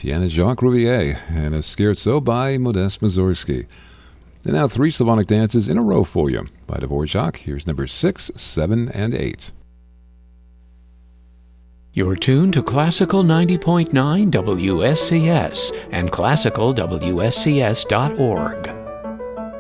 pianist Jacques Rouvier, and a scherzo by Modest Mussorgsky. And now 3 Slavonic dances in a row for you by Dvorak. Here's number 6, 7, and 8. You're tuned to Classical 90.9 WSCS and classicalwscs.org.